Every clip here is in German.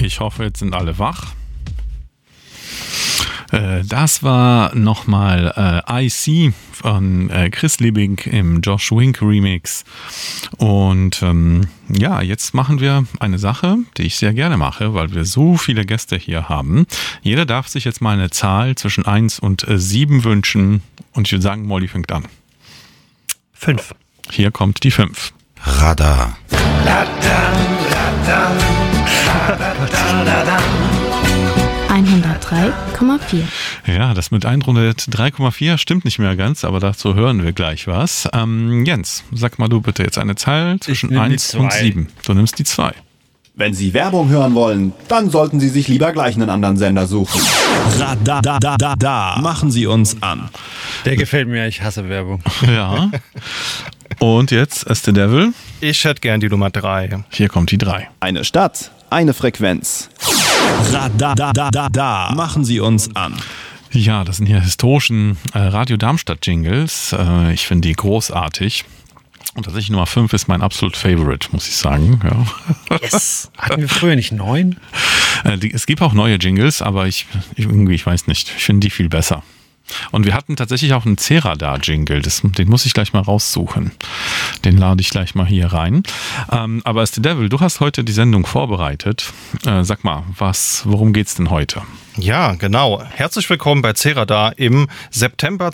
Ich hoffe, jetzt sind alle wach. Das war nochmal I.C. von Chris Liebing im Josh Wink Remix. Und jetzt machen wir eine Sache, die ich sehr gerne mache, weil wir so viele Gäste hier haben. Jeder darf sich jetzt mal eine Zahl zwischen 1 und 7 wünschen. Und ich würde sagen, Molly fängt an. 5. Hier kommt die 5. Radar. 103,4. Ja, das mit 103,4 stimmt nicht mehr ganz, aber dazu hören wir gleich was. Jens, sag mal du bitte jetzt eine Zahl zwischen 1 und 7. Du nimmst die 2. Wenn Sie Werbung hören wollen, dann sollten Sie sich lieber gleich einen anderen Sender suchen. Radar. Machen Sie uns an. Der gefällt mir, ich hasse Werbung. Ja. Und jetzt As the Devil. Ich hätte gern die Nummer 3. Hier kommt die 3. Eine Stadt, eine Frequenz. Radar. Machen Sie uns an. Ja, das sind hier historischen Radio Darmstadt Jingles. Ich finde die großartig. Und tatsächlich Nummer 5 ist mein absolut Favorite, muss ich sagen. Ja. Yes. Hatten wir früher nicht 9? Es gibt auch neue Jingles, aber ich weiß nicht. Ich finde die viel besser. Und wir hatten tatsächlich auch einen C-Radar-Jingle, den muss ich gleich mal raussuchen. Den lade ich gleich mal hier rein. Aber As the Devil, du hast heute die Sendung vorbereitet. Sag mal, worum geht's denn heute? Ja, genau. Herzlich willkommen bei C-Radar im September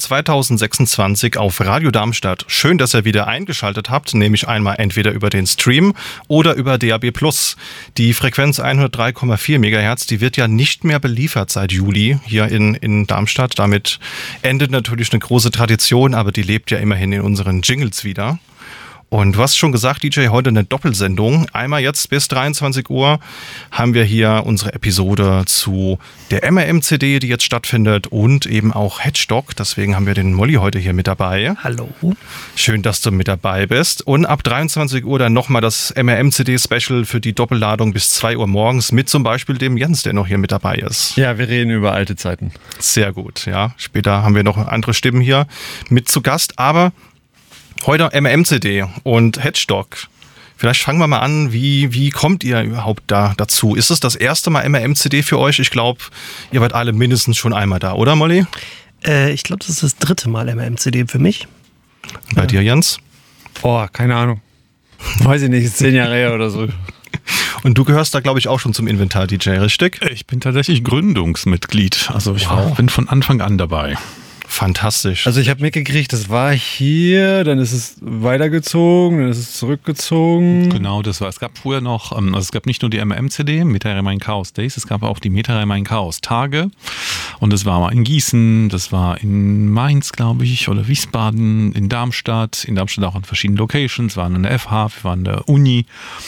2026 auf Radio Darmstadt. Schön, dass ihr wieder eingeschaltet habt, nämlich einmal entweder über den Stream oder über DAB+. Die Frequenz 103,4 MHz, die wird ja nicht mehr beliefert seit Juli hier in Darmstadt. Damit endet natürlich eine große Tradition, aber die lebt ja immerhin in unseren Jingles wieder. Und du hast schon gesagt, DJ, heute eine Doppelsendung. Einmal jetzt bis 23 Uhr haben wir hier unsere Episode zu der MRM-CD, die jetzt stattfindet, und eben auch Hedgedog. Deswegen haben wir den Molly heute hier mit dabei. Hallo. Schön, dass du mit dabei bist. Und ab 23 Uhr dann nochmal das MRM-CD-Special für die Doppelladung bis 2 Uhr morgens mit zum Beispiel dem Jens, der noch hier mit dabei ist. Ja, wir reden über alte Zeiten. Sehr gut, ja. Später haben wir noch andere Stimmen hier mit zu Gast, aber heute MRM-CD und Hedgedog. Vielleicht fangen wir mal an, wie kommt ihr überhaupt dazu? Ist es das erste Mal MRM-CD für euch? Ich glaube, ihr wart alle mindestens schon einmal da, oder Molly? Ich glaube, das ist das 3. Mal MRM-CD für mich. Bei dir, Jens? Oh, keine Ahnung. Weiß ich nicht, ist 10 Jahre her oder so. Und du gehörst da, glaube ich, auch schon zum Inventar-DJ, richtig? Ich bin tatsächlich Gründungsmitglied. Also ich bin von Anfang an dabei. Fantastisch. Also ich habe mitgekriegt, das war hier, dann ist es weitergezogen, dann ist es zurückgezogen. Genau, das war. Es gab früher noch, also es gab nicht nur die MRM-CD, Meta Rhein Chaos Days, es gab auch die Meta Rhein Chaos Tage. Und das war mal in Gießen, das war in Mainz, glaube ich, oder Wiesbaden, in Darmstadt. In Darmstadt auch an verschiedenen Locations, waren an der FH, wir waren an der Uni,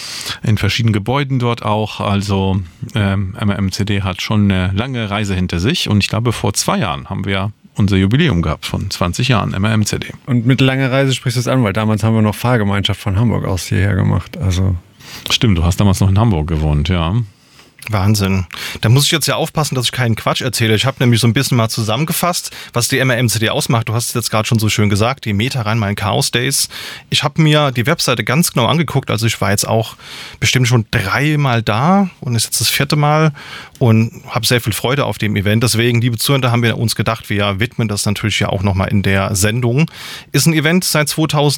in verschiedenen Gebäuden dort auch. Also MRM-CD hat schon eine lange Reise hinter sich. Und ich glaube, vor 2 Jahren haben wir unser Jubiläum gehabt von 20 Jahren MRM-CD. Und mit langer Reise sprichst du es an, weil damals haben wir noch Fahrgemeinschaft von Hamburg aus hierher gemacht. Also stimmt, du hast damals noch in Hamburg gewohnt, ja. Wahnsinn. Da muss ich jetzt ja aufpassen, dass ich keinen Quatsch erzähle. Ich habe nämlich so ein bisschen mal zusammengefasst, was die MRM-CD ausmacht. Du hast es jetzt gerade schon so schön gesagt, die Meta Rhein Chaos Days. Ich habe mir die Webseite ganz genau angeguckt. Also ich war jetzt auch bestimmt schon 3 Mal da und ist jetzt das 4. Mal und habe sehr viel Freude auf dem Event. Deswegen, liebe Zuhörer, haben wir uns gedacht, wir widmen das natürlich ja auch nochmal in der Sendung. Ist ein Event seit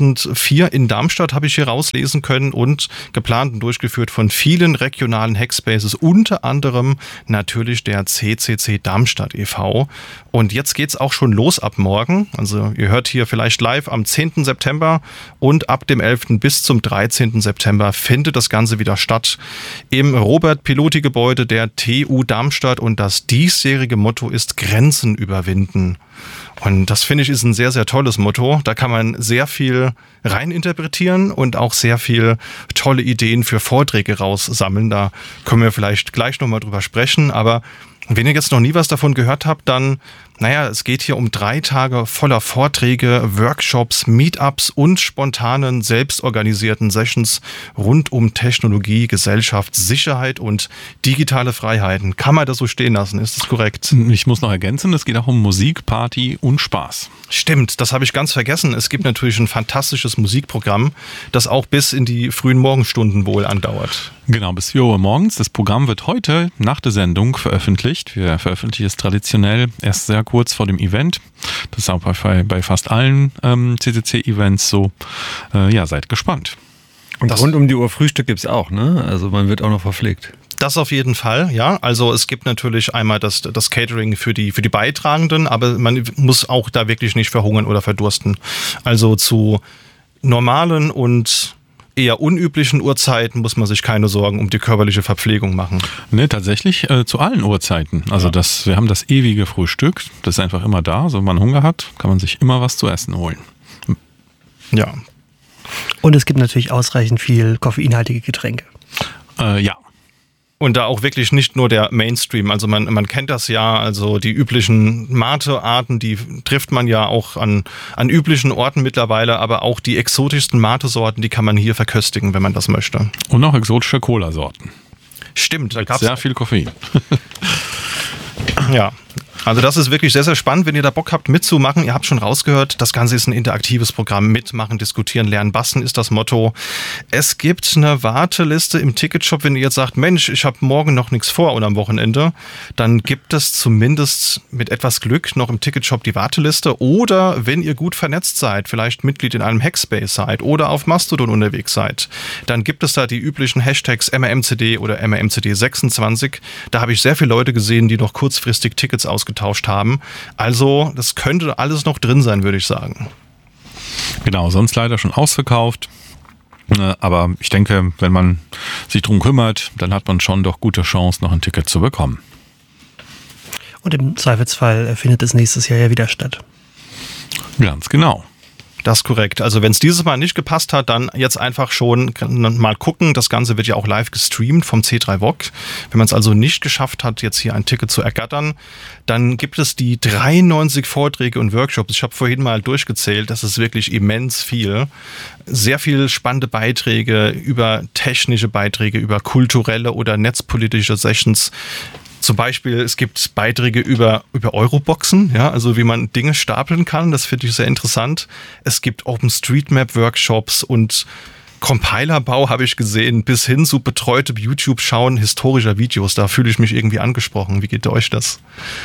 2004 in Darmstadt, habe ich hier rauslesen können, und geplant und durchgeführt von vielen regionalen Hackspaces, unter anderem natürlich der CCC Darmstadt e.V. Und jetzt geht's auch schon los ab morgen. Also ihr hört hier vielleicht live am 10. September und ab dem 11. bis zum 13. September findet das Ganze wieder statt im Robert-Piloty-Gebäude der TU Darmstadt, und das diesjährige Motto ist Grenzen überwinden. Und das, finde ich, ist ein sehr, sehr tolles Motto. Da kann man sehr viel reininterpretieren und auch sehr viel tolle Ideen für Vorträge raussammeln. Da können wir vielleicht gleich nochmal drüber sprechen. Aber Wenn ihr jetzt noch nie was davon gehört habt, dann, es geht hier um 3 Tage voller Vorträge, Workshops, Meetups und spontanen, selbstorganisierten Sessions rund um Technologie, Gesellschaft, Sicherheit und digitale Freiheiten. Kann man das so stehen lassen? Ist das korrekt? Ich muss noch ergänzen, es geht auch um Musik, Party und Spaß. Stimmt, das habe ich ganz vergessen. Es gibt natürlich ein fantastisches Musikprogramm, das auch bis in die frühen Morgenstunden wohl andauert. Genau, bis 4 Uhr morgens. Das Programm wird heute nach der Sendung veröffentlicht. Wir veröffentlichen es traditionell erst sehr kurz vor dem Event. Das ist auch bei fast allen CCC-Events so. Seid gespannt. Und rund um die Uhr Frühstück gibt es auch, ne? Also man wird auch noch verpflegt. Das auf jeden Fall, ja. Also es gibt natürlich einmal das Catering für die Beitragenden, aber man muss auch da wirklich nicht verhungern oder verdursten. Also zu normalen und eher unüblichen Uhrzeiten muss man sich keine Sorgen um die körperliche Verpflegung machen. Ne, tatsächlich zu allen Uhrzeiten. Also wir haben das ewige Frühstück, das ist einfach immer da. So, wenn man Hunger hat, kann man sich immer was zu essen holen. Ja. Und es gibt natürlich ausreichend viel koffeinhaltige Getränke. Ja. Und da auch wirklich nicht nur der Mainstream, also man kennt das ja, also die üblichen Mate-Arten, die trifft man ja auch an üblichen Orten mittlerweile, aber auch die exotischsten Mate-Sorten, die kann man hier verköstigen, wenn man das möchte. Und auch exotische Cola-Sorten. Stimmt, da gab's sehr viel Koffein. Ja. Also das ist wirklich sehr, sehr spannend, wenn ihr da Bock habt mitzumachen. Ihr habt schon rausgehört, das Ganze ist ein interaktives Programm. Mitmachen, diskutieren, lernen, basteln ist das Motto. Es gibt eine Warteliste im Ticketshop, wenn ihr jetzt sagt, Mensch, ich habe morgen noch nichts vor oder am Wochenende, dann gibt es zumindest mit etwas Glück noch im Ticketshop die Warteliste. Oder wenn ihr gut vernetzt seid, vielleicht Mitglied in einem Hackspace seid oder auf Mastodon unterwegs seid, dann gibt es da die üblichen Hashtags MRMCD oder MRMCD26. Da habe ich sehr viele Leute gesehen, die noch kurzfristig Tickets ausgetauscht haben. Also, das könnte alles noch drin sein, würde ich sagen. Genau, sonst leider schon ausverkauft. Aber ich denke, wenn man sich drum kümmert, dann hat man schon doch gute Chance, noch ein Ticket zu bekommen. Und im Zweifelsfall findet es nächstes Jahr ja wieder statt. Ganz genau. Das ist korrekt. Also wenn es dieses Mal nicht gepasst hat, dann jetzt einfach schon mal gucken. Das Ganze wird ja auch live gestreamt vom C3 VOG. Wenn man es also nicht geschafft hat, jetzt hier ein Ticket zu ergattern, dann gibt es die 93 Vorträge und Workshops. Ich habe vorhin mal durchgezählt, das ist wirklich immens viel. Sehr viel spannende Beiträge über technische Beiträge, über kulturelle oder netzpolitische Sessions. Zum Beispiel, es gibt Beiträge über Euroboxen, ja, also wie man Dinge stapeln kann, das finde ich sehr interessant. Es gibt OpenStreetMap-Workshops und Compilerbau habe ich gesehen, bis hin zu betreute YouTube-Schauen historischer Videos. Da fühle ich mich irgendwie angesprochen. Wie geht euch das?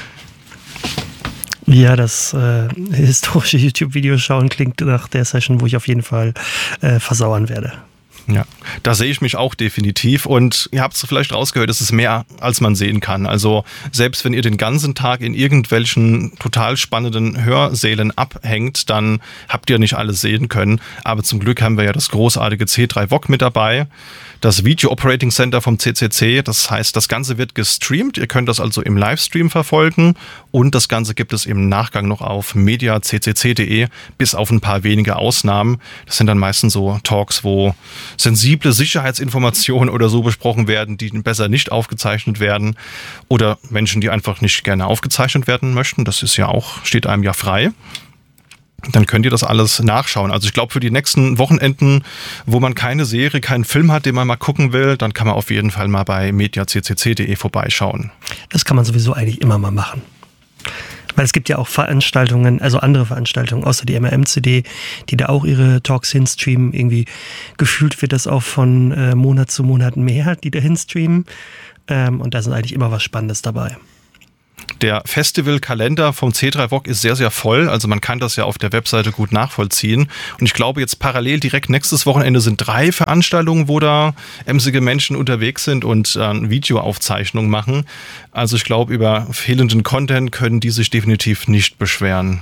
Ja, das historische YouTube-Video schauen klingt nach der Session, wo ich auf jeden Fall versauern werde. Ja, da sehe ich mich auch definitiv und ihr habt es vielleicht rausgehört, es ist mehr, als man sehen kann. Also selbst wenn ihr den ganzen Tag in irgendwelchen total spannenden Hörsälen abhängt, dann habt ihr nicht alles sehen können. Aber zum Glück haben wir ja das großartige C3 VOG mit dabei, das Video Operating Center vom CCC. Das heißt, das Ganze wird gestreamt. Ihr könnt das also im Livestream verfolgen und das Ganze gibt es im Nachgang noch auf mediaccc.de, bis auf ein paar wenige Ausnahmen. Das sind dann meistens so Talks, wo sensible Sicherheitsinformationen oder so besprochen werden, die besser nicht aufgezeichnet werden oder Menschen, die einfach nicht gerne aufgezeichnet werden möchten. Das ist ja auch, steht einem ja frei. Dann könnt ihr das alles nachschauen. Also ich glaube, für die nächsten Wochenenden, wo man keine Serie, keinen Film hat, den man mal gucken will, dann kann man auf jeden Fall mal bei mediaccc.de vorbeischauen. Das kann man sowieso eigentlich immer mal machen. Weil es gibt ja auch Veranstaltungen, also andere Veranstaltungen, außer die MRMCD, die da auch ihre Talks hinstreamen. Irgendwie gefühlt wird das auch von Monat zu Monat mehr, die da hinstreamen. Und da sind eigentlich immer was Spannendes dabei. Der Festivalkalender vom C3 VOG ist sehr, sehr voll. Also man kann das ja auf der Webseite gut nachvollziehen. Und ich glaube jetzt parallel direkt nächstes Wochenende sind 3 Veranstaltungen, wo da emsige Menschen unterwegs sind und Videoaufzeichnungen machen. Also ich glaube, über fehlenden Content können die sich definitiv nicht beschweren.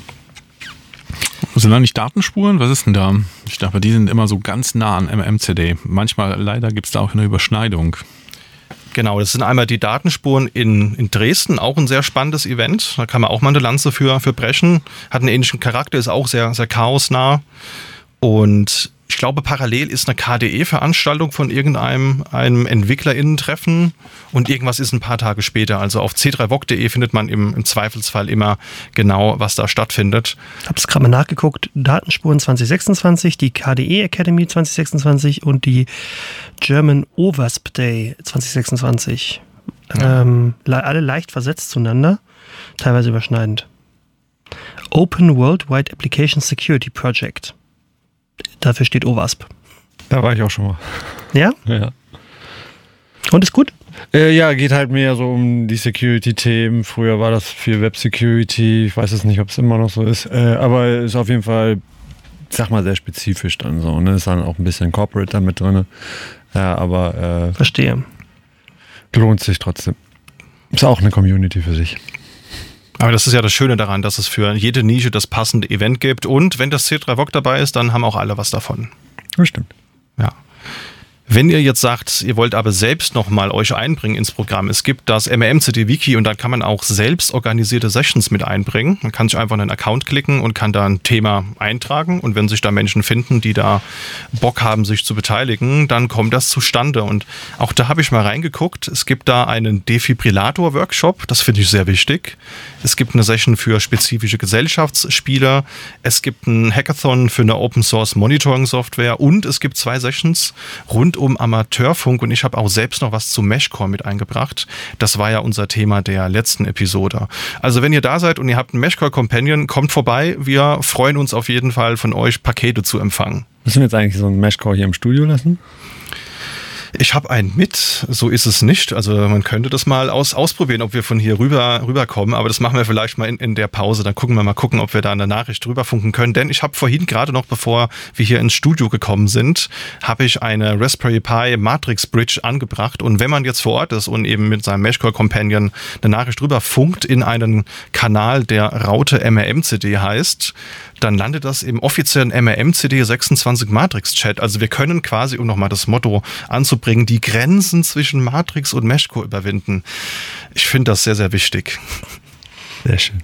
Sind da nicht Datenspuren? Was ist denn da? Ich dachte, die sind immer so ganz nah an MMCD. Manchmal leider gibt es da auch eine Überschneidung. Genau, das sind einmal die Datenspuren in Dresden, auch ein sehr spannendes Event. Da kann man auch mal eine Lanze für brechen. Hat einen ähnlichen Charakter, ist auch sehr, sehr chaosnah. Und Ich glaube, parallel ist eine KDE-Veranstaltung von einem EntwicklerInnen-Treffen und irgendwas ist ein paar Tage später. Also auf c3vox.de findet man im Zweifelsfall immer genau, was da stattfindet. Ich habe es gerade mal nachgeguckt. Datenspuren 2026, die KDE Academy 2026 und die German OWASP Day 2026. Ja. Alle leicht versetzt zueinander, teilweise überschneidend. Open Worldwide Application Security Project. Dafür steht OWASP. Da war ich auch schon mal. Ja? Ja. Und ist gut? Ja, geht halt mehr so um die Security-Themen. Früher war das viel Web-Security. Ich weiß jetzt nicht, ob es immer noch so ist. Aber ist auf jeden Fall, ich sag mal, sehr spezifisch dann so. Ne? Ist dann auch ein bisschen Corporate da mit drin. Ja, aber verstehe. Lohnt sich trotzdem. Ist auch eine Community für sich. Aber das ist ja das Schöne daran, dass es für jede Nische das passende Event gibt. Und wenn das C3vox dabei ist, dann haben auch alle was davon. Das stimmt. Ja. Wenn ihr jetzt sagt, ihr wollt aber selbst nochmal euch einbringen ins Programm, es gibt das MMCD-Wiki und da kann man auch selbst organisierte Sessions mit einbringen. Man kann sich einfach einen Account klicken und kann da ein Thema eintragen und wenn sich da Menschen finden, die da Bock haben, sich zu beteiligen, dann kommt das zustande. Und auch da habe ich mal reingeguckt, es gibt da einen Defibrillator-Workshop, das finde ich sehr wichtig. Es gibt eine Session für spezifische Gesellschaftsspiele, es gibt einen Hackathon für eine Open-Source-Monitoring-Software und es gibt 2 Sessions rund um Amateurfunk und ich habe auch selbst noch was zu Meshcore mit eingebracht. Das war ja unser Thema der letzten Episode. Also wenn ihr da seid und ihr habt einen Meshcore Companion, kommt vorbei. Wir freuen uns auf jeden Fall von euch Pakete zu empfangen. Müssen wir jetzt eigentlich so einen Meshcore hier im Studio lassen? Ich habe einen mit, so ist es nicht. Also man könnte das mal ausprobieren, ob wir von hier rüberkommen, aber das machen wir vielleicht mal in der Pause. Dann gucken wir mal, ob wir da eine Nachricht rüberfunken können. Denn ich habe vorhin gerade noch, bevor wir hier ins Studio gekommen sind, habe ich eine Raspberry Pi Matrix Bridge angebracht. Und wenn man jetzt vor Ort ist und eben mit seinem Meshcore Companion eine Nachricht rüberfunkt in einen Kanal, der Raute MRM-CD heißt, dann landet das im offiziellen MRM-CD 26 Matrix-Chat. Also wir können quasi, um nochmal das Motto anzubringen, die Grenzen zwischen Matrix und Meshcore überwinden. Ich finde das sehr, sehr wichtig. Sehr schön.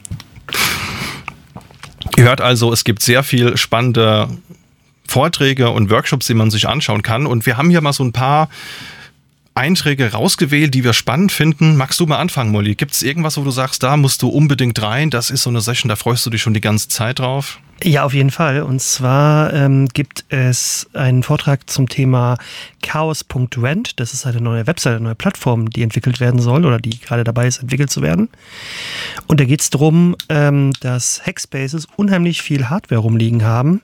Ihr hört also, es gibt sehr viel spannende Vorträge und Workshops, die man sich anschauen kann. Und wir haben hier mal so ein paar Einträge rausgewählt, die wir spannend finden. Magst du mal anfangen, Molly? Gibt es irgendwas, wo du sagst, da musst du unbedingt rein? Das ist so eine Session, da freust du dich schon die ganze Zeit drauf? Ja, auf jeden Fall. Und zwar gibt es einen Vortrag zum Thema chaos.rent. Das ist eine neue Webseite, eine neue Plattform, die entwickelt werden soll oder die gerade dabei ist, entwickelt zu werden. Und da geht es darum, dass Hackspaces unheimlich viel Hardware rumliegen haben,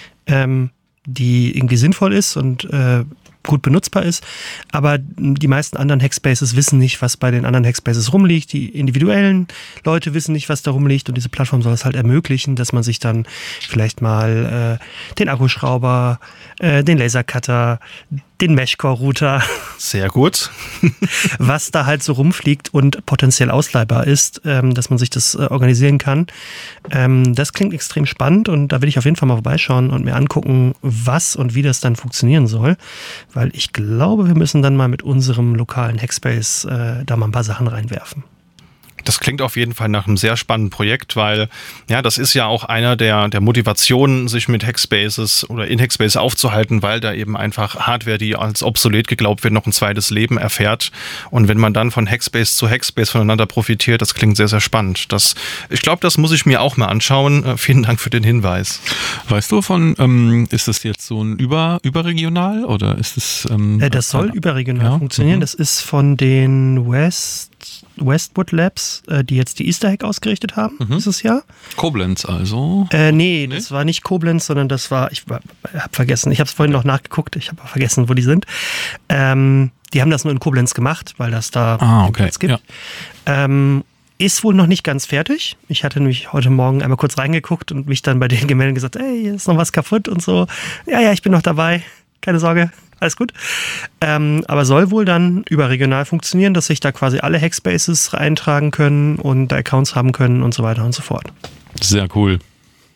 die irgendwie sinnvoll ist und gut benutzbar ist, aber die meisten anderen Hackspaces wissen nicht, was bei den anderen Hackspaces rumliegt. Die individuellen Leute wissen nicht, was da rumliegt und diese Plattform soll es halt ermöglichen, dass man sich dann vielleicht mal den Akkuschrauber, den Lasercutter, den Meshcore-Router, sehr gut, was da halt so rumfliegt und potenziell ausleihbar ist, dass man sich das organisieren kann. Das klingt extrem spannend und da will ich auf jeden Fall mal vorbeischauen und mir angucken, was und wie das dann funktionieren soll, weil ich glaube, wir müssen dann mal mit unserem lokalen Hackspace da mal ein paar Sachen reinwerfen. Das klingt auf jeden Fall nach einem sehr spannenden Projekt, weil ja, das ist ja auch einer der Motivationen, sich mit Hackspaces oder in Hackspace aufzuhalten, weil da eben einfach Hardware, die als obsolet geglaubt wird, noch ein zweites Leben erfährt. Und wenn man dann von Hackspace zu Hackspace voneinander profitiert, das klingt sehr, sehr spannend. Ich glaube, das muss ich mir auch mal anschauen. Vielen Dank für den Hinweis. Weißt du ist das jetzt so ein überregional oder ist es... das soll überregional funktionieren. Das ist von den Westwood Labs, die jetzt die Easter Hack ausgerichtet haben dieses Jahr. Koblenz also? Nee, das war nicht Koblenz, sondern das war, ich habe vergessen, ich habe es vorhin noch nachgeguckt, ich habe vergessen, wo die sind. Die haben das nur in Koblenz gemacht, weil das da Platz gibt. Ja. Ist wohl noch nicht ganz fertig. Ich hatte nämlich heute Morgen einmal kurz reingeguckt und mich dann bei denen gemeldet und gesagt, ey, hier ist noch was kaputt und so. Ja, ich bin noch dabei, keine Sorge. Alles gut. Aber soll wohl dann überregional funktionieren, dass sich da quasi alle Hackspaces eintragen können und Accounts haben können und so weiter und so fort. Sehr cool.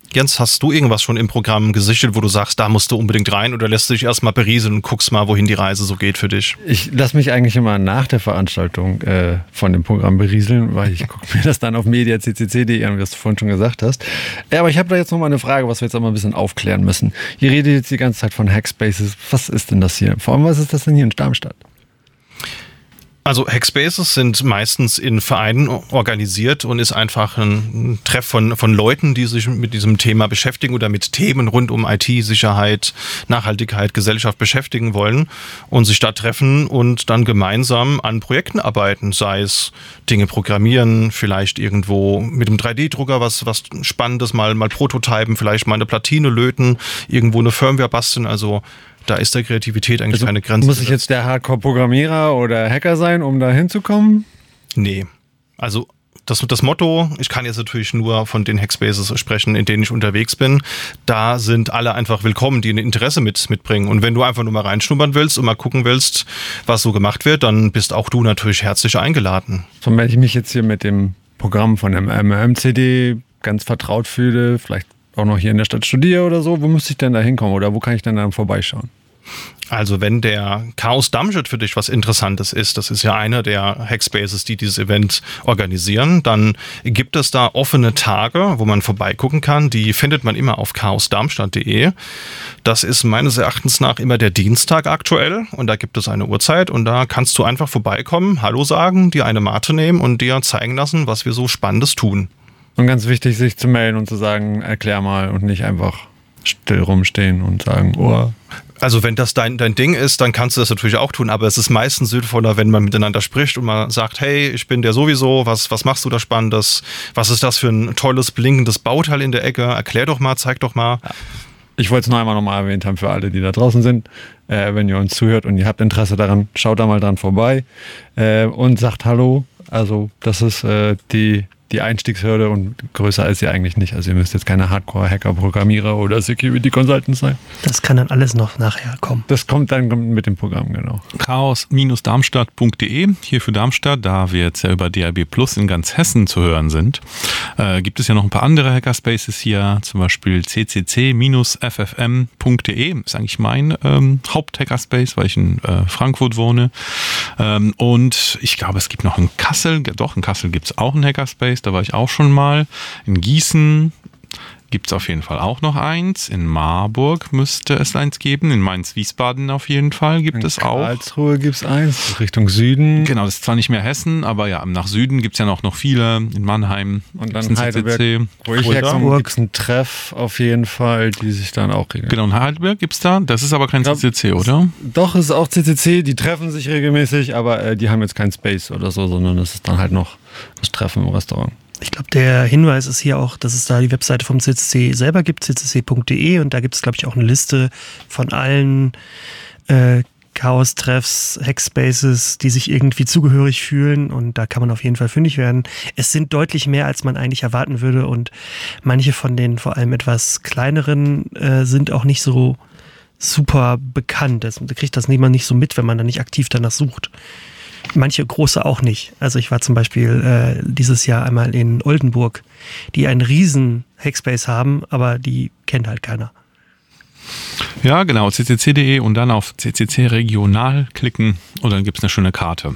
Jens, hast du irgendwas schon im Programm gesichtet, wo du sagst, da musst du unbedingt rein, oder lässt du dich erstmal berieseln und guckst mal, wohin die Reise so geht für dich? Ich lasse mich eigentlich immer nach der Veranstaltung von dem Programm berieseln, weil ich gucke mir das dann auf mediaccc.de an, wie du vorhin schon gesagt hast. Ja, aber ich habe da jetzt noch mal eine Frage, was wir jetzt auch mal ein bisschen aufklären müssen. Ihr redet jetzt die ganze Zeit von Hackspaces. Was ist denn das hier? Vor allem, was ist das denn hier in Darmstadt? Also Hackspaces sind meistens in Vereinen organisiert und ist einfach ein Treff von Leuten, die sich mit diesem Thema beschäftigen oder mit Themen rund um IT, Sicherheit, Nachhaltigkeit, Gesellschaft beschäftigen wollen und sich da treffen und dann gemeinsam an Projekten arbeiten, sei es Dinge programmieren, vielleicht irgendwo mit einem 3D-Drucker was Spannendes mal prototypen, vielleicht mal eine Platine löten, irgendwo eine Firmware basteln, also da ist der Kreativität eigentlich keine Grenze. Muss ich jetzt der Hardcore-Programmierer oder Hacker sein, um da hinzukommen? Nee. Also das Motto, ich kann jetzt natürlich nur von den Hackspaces sprechen, in denen ich unterwegs bin, da sind alle einfach willkommen, die ein Interesse mitbringen. Und wenn du einfach nur mal reinschnuppern willst und mal gucken willst, was so gemacht wird, dann bist auch du natürlich herzlich eingeladen. So, wenn ich mich jetzt hier mit dem Programm von dem MMCD ganz vertraut fühle, vielleicht auch noch hier in der Stadt studiere oder so, wo müsste ich denn da hinkommen oder wo kann ich denn dann vorbeischauen? Also wenn der Chaos Darmstadt für dich was Interessantes ist, das ist ja einer der Hackspaces, die dieses Event organisieren, dann gibt es da offene Tage, wo man vorbeigucken kann. Die findet man immer auf chaosdarmstadt.de. Das ist meines Erachtens nach immer der Dienstag aktuell und da gibt es eine Uhrzeit und da kannst du einfach vorbeikommen, Hallo sagen, dir eine Mate nehmen und dir zeigen lassen, was wir so Spannendes tun. Und ganz wichtig, sich zu melden und zu sagen, erklär mal und nicht einfach still rumstehen und sagen, oh. Also wenn das dein Ding ist, dann kannst du das natürlich auch tun, aber es ist meistens sinnvoller, wenn man miteinander spricht und man sagt, hey, ich bin der sowieso, was machst du da Spannendes? Was ist das für ein tolles, blinkendes Bauteil in der Ecke? Erklär doch mal, zeig doch mal. Ja. Ich wollte es noch einmal nochmal erwähnt haben für alle, die da draußen sind. Wenn ihr uns zuhört und ihr habt Interesse daran, schaut da mal dran vorbei und sagt Hallo. Also das ist die Einstiegshürde und größer ist sie eigentlich nicht. Also ihr müsst jetzt keine Hardcore-Hacker, Programmierer oder Security-Consultants sein. Das kann dann alles noch nachher kommen. Das kommt dann mit dem Programm, genau. chaos-darmstadt.de, hier für Darmstadt, da wir jetzt ja über DAB Plus in ganz Hessen zu hören sind, gibt es ja noch ein paar andere Hackerspaces hier, zum Beispiel ccc-ffm.de, ist eigentlich mein Haupt-Hackerspace, weil ich in Frankfurt wohne. Und ich glaube, es gibt noch in Kassel, in Kassel gibt es auch einen Hackerspace, da war ich auch schon mal. In Gießen gibt es auf jeden Fall auch noch eins. In Marburg müsste es eins geben. In Mainz-Wiesbaden auf jeden Fall gibt es auch. In Karlsruhe gibt es eins, Richtung Süden. Genau, das ist zwar nicht mehr Hessen, aber ja, nach Süden gibt es ja noch viele. In Mannheim. Und dann Heidelberg, wo ich herkomme, gibt es einen Treff auf jeden Fall, die sich dann auch regeln. Genau, in Heidelberg gibt es da. Das ist aber kein CCC, oder? Doch, es ist auch CCC. Die treffen sich regelmäßig, aber die haben jetzt keinen Space oder so, sondern es ist dann halt noch das Treffen im Restaurant. Ich glaube, der Hinweis ist hier auch, dass es da die Webseite vom CCC selber gibt, ccc.de, und da gibt es, glaube ich, auch eine Liste von allen Chaos-Treffs, Hackspaces, die sich irgendwie zugehörig fühlen, und da kann man auf jeden Fall fündig werden. Es sind deutlich mehr, als man eigentlich erwarten würde, und manche von den vor allem etwas kleineren sind auch nicht so super bekannt. Da kriegt das niemand nicht so mit, wenn man da nicht aktiv danach sucht. Manche große auch nicht. Also ich war zum Beispiel dieses Jahr einmal in Oldenburg, die einen riesen Hackspace haben, aber die kennt halt keiner. Ja, genau, ccc.de und dann auf ccc regional klicken und dann gibt es eine schöne Karte.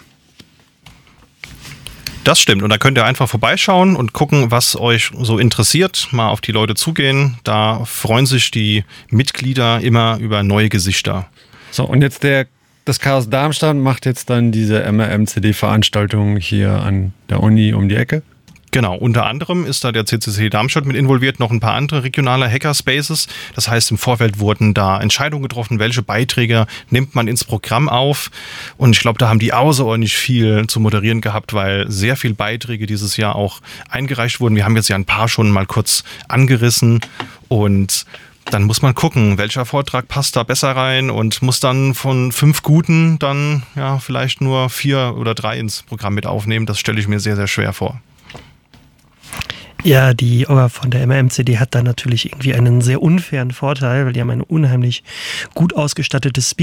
Das stimmt, und da könnt ihr einfach vorbeischauen und gucken, was euch so interessiert, mal auf die Leute zugehen. Da freuen sich die Mitglieder immer über neue Gesichter. So, und jetzt das Chaos Darmstadt macht jetzt dann diese MRM-CD-Veranstaltung hier an der Uni um die Ecke. Genau, unter anderem ist da der CCC Darmstadt mit involviert, noch ein paar andere regionale Hackerspaces. Das heißt, im Vorfeld wurden da Entscheidungen getroffen, welche Beiträge nimmt man ins Programm auf. Und ich glaube, da haben die außerordentlich viel zu moderieren gehabt, weil sehr viele Beiträge dieses Jahr auch eingereicht wurden. Wir haben jetzt ja ein paar schon mal kurz angerissen, und dann muss man gucken, welcher Vortrag passt da besser rein, und muss dann von 5 guten dann ja vielleicht nur 4 oder 3 ins Programm mit aufnehmen. Das stelle ich mir sehr, sehr schwer vor. Ja, die Orga von der MRM-CD hat da natürlich irgendwie einen sehr unfairen Vorteil, weil die haben ein unheimlich gut ausgestattetes